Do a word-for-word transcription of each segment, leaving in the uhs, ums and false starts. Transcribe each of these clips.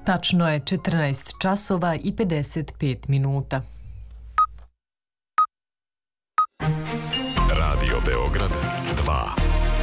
Tačno je četrnaest časova i pedeset pet minuta. Radio Beograd dva.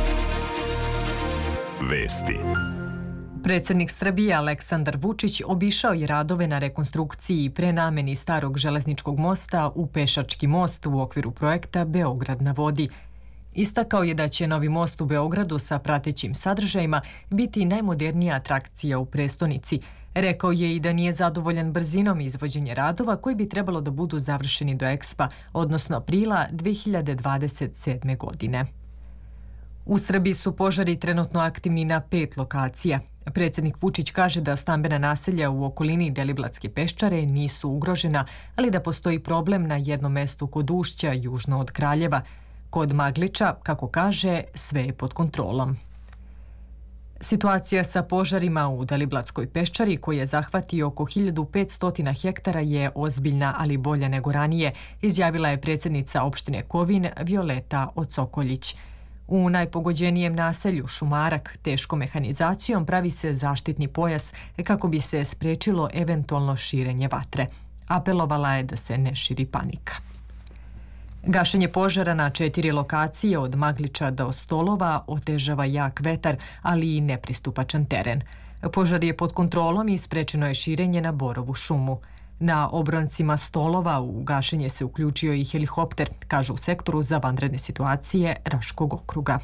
Vesti. Predsjednik Srbije Aleksandar Vučić obišao je radove na rekonstrukciji i prenameni starog železničkog mosta u pešački most u okviru projekta Beograd na vodi. Istakao je da će novi most u Beogradu sa pratećim sadržajima biti najmodernija atrakcija u prestonici. Rekao je i da nije zadovoljan brzinom izvođenja radova koji bi trebalo da budu završeni do Ekspa, odnosno aprila dve hiljade dvadeset sedme. godine. U Srbiji su požari trenutno aktivni na pet lokacija. Predsjednik Vučić kaže da stambena naselja u okolini Deliblatske peščare nisu ugrožena, ali da postoji problem na jednom mestu kod Ušća, južno od Kraljeva. Kod Magliča, kako kaže, sve je pod kontrolom. Situacija sa požarima u Deliblatskoj peščari, koji je zahvatio oko hiljadu petsto hektara, je ozbiljna, ali bolja nego ranije, izjavila je predsjednica opštine Kovin Violeta Ocokoljić. U najpogođenijem naselju Šumarak teškom mehanizacijom pravi se zaštitni pojas kako bi se sprečilo eventualno širenje vatre. Apelovala je da se ne širi panika. Gašenje požara na četiri lokacije od Magliča do Stolova otežava jak vetar, ali i nepristupačan teren. Požar je pod kontrolom i sprečeno je širenje na Borovu šumu. Na obroncima Stolova u gašenje se uključio i helikopter, kažu u sektoru za vanredne situacije Raškog okruga.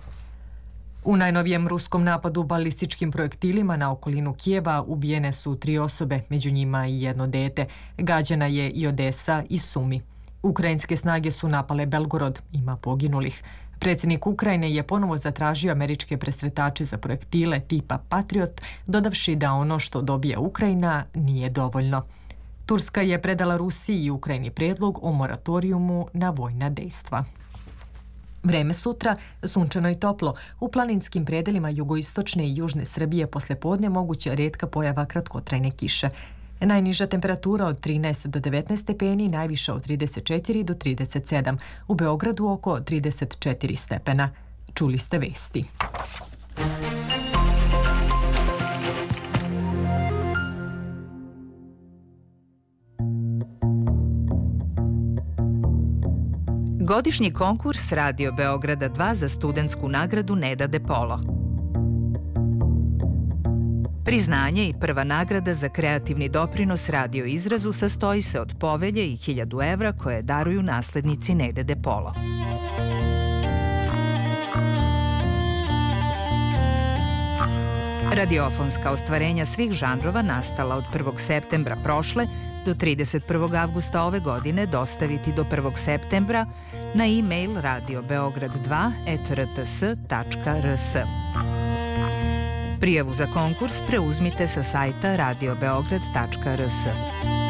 U najnovijem ruskom napadu balističkim projektilima na okolinu Kijeva ubijene su tri osobe, među njima i jedno dete. Gađana je i Odesa i Sumi. Ukrajinske snage su napale Belgorod, ima poginulih. Predsjednik Ukrajine je ponovo zatražio američke presretače za projektile tipa Patriot, dodavši da ono što dobija Ukrajina nije dovoljno. Turska je predala Rusiji i Ukrajini predlog o moratorijumu na vojna dejstva. Vreme sutra, sunčano i toplo. U planinskim predelima jugoistočne i južne Srbije posle podne moguća retka pojava kratkotrajne kiše. Najniža temperatura od trinaest do devetnaest stepeni, najviša od trideset četiri do trideset sedam. U Beogradu oko trideset četiri stepena. Čuli ste vesti. Godišnji konkurs Radio Beograda dva za studentsku nagradu Neda de Polo. Priznanje i prva nagrada za kreativni doprinos radio izrazu sastoji se od povelje i hiljadu evra koje daruju naslednici Nede de Polo. Radiofonska ostvarenja svih žanrova nastala od prvog septembra prošle do trideset prvog avgusta ove godine dostaviti do prvog septembra na e-mail radio beograd dva et r t s tačka r s. Prijavu za konkurs preuzmite sa sajta radio beograd tačka r s.